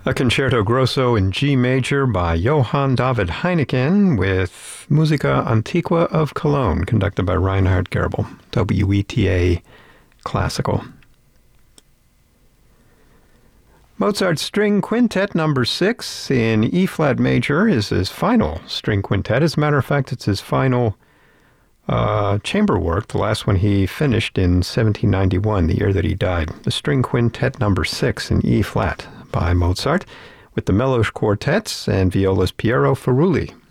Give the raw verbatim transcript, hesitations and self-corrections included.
A Concerto Grosso in G major by Johann David Heineken with Musica Antiqua of Cologne, conducted by Reinhard Gerbel, W E T A Classical. Mozart's String Quintet number six in E-flat major is his final string quintet. As a matter of fact, it's his final uh, chamber work, the last one he finished in seventeen ninety-one, the year that he died. The String Quintet number six in E-flat by Mozart, with the Melosh Quartets and violas Piero Ferrulli.